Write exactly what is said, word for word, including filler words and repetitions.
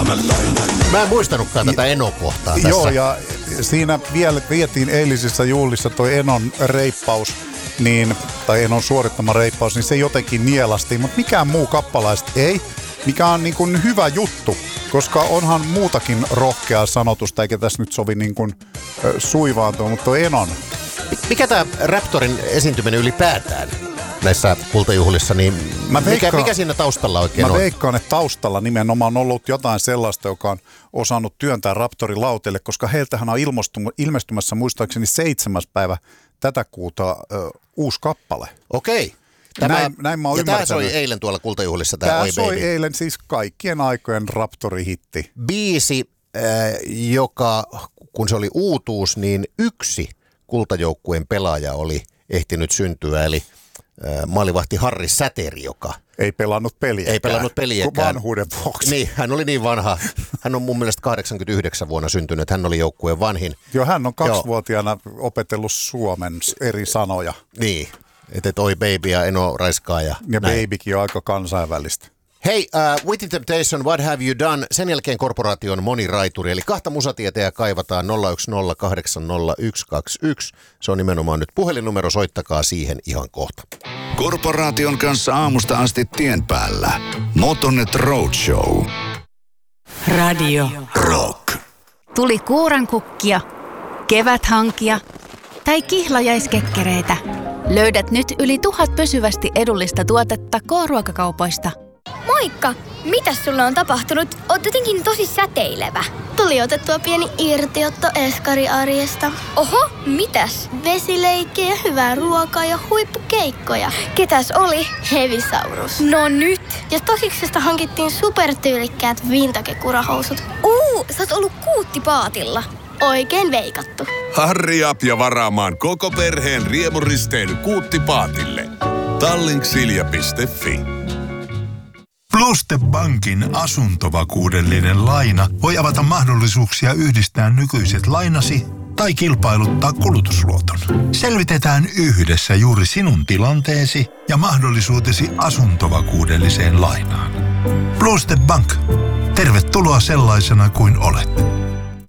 Mä en muistanutkaan tätä Eno-kohtaa tässä. Joo, ja siinä vielä vietiin eilisissä juhlissa toi Enon reippaus, niin, tai Enon suorittama reippaus, niin se jotenkin nielasti, mutta mikään muu kappalaista ei, mikä on niin kuin hyvä juttu, koska onhan muutakin rohkeaa sanotusta, eikä tässä nyt sovi niin kuin äh, suivaantua, mutta toi Enon. Mikä tää Raptorin esiintyminen ylipäätään näissä kultajuhlissa, niin mikä, veikkaan, mikä siinä taustalla oikein mä on? Mä veikkaan, että taustalla nimenomaan on ollut jotain sellaista, joka on osannut työntää Raptorin lauteelle, koska heiltähän on ilmestymässä muistaakseni seitsemäs päivä tätä kuuta ö, uusi kappale. Okei. Tämä, näin, näin mä oon ja ymmärtänyt. Tämä soi eilen tuolla kultajuhlissa, tämä, tämä Oi soi Baby. eilen siis kaikkien aikojen Raptori-hitti. Biisi, äh, joka kun se oli uutuus, niin yksi kultajoukkueen pelaaja oli ehtinyt syntyä, eli äh, maalivahti Harri Säteri, joka ei pelannut peliäkään. Ei pelannut peliäkään. Vanhuuden vuoksi. Niin, hän oli niin vanha. Hän on mun mielestä kahdeksankymmentäyhdeksän vuonna syntynyt. Hän oli joukkueen vanhin. Joo, hän on kaksivuotiaana opetellut suomen eri sanoja. Niin, että et Oi Baby ja Eno raiskaa ja Ja näin. Babykin on aika kansainvälistä. Hei, uh, With the Temptation, What Have You Done? Sen jälkeen korporaation moniraituri, eli kahta musatieteä kaivataan nolla yksi nolla kahdeksan nolla yksi kaksi yksi. Se on nimenomaan nyt puhelinnumero, soittakaa siihen ihan kohta. Korporaation kanssa aamusta asti tien päällä. Motonet Roadshow. Radio Rock. Tuli kuurankukkia, keväthankia tai kihlajaiskekkereitä. Löydät nyt yli tuhat pysyvästi edullista tuotetta K-ruokakaupoista. Moikka! Mitäs sulle on tapahtunut? Oot jotenkin tosi säteilevä. Tuli otettua pieni irtiotto eskariarjesta. Oho, mitäs? Vesileikkejä, hyvää ruokaa ja huippukeikkoja. Ketäs oli? Hevisaurus. No nyt! Ja Stosiksesta hankittiin supertyylikkäät vintage-kurahousut. Uu, sä oot ollut kuuttipaatilla. Oikein veikattu. Hurry up ja varaamaan koko perheen riemuristeily Kuuttipaatille. Tallinksilja piste fi. Pluste Bankin asuntovakuudellinen laina voi avata mahdollisuuksia yhdistää nykyiset lainasi tai kilpailuttaa kulutusluoton. Selvitetään yhdessä juuri sinun tilanteesi ja mahdollisuutesi asuntovakuudelliseen lainaan. Pluste Bank. Tervetuloa sellaisena kuin olet.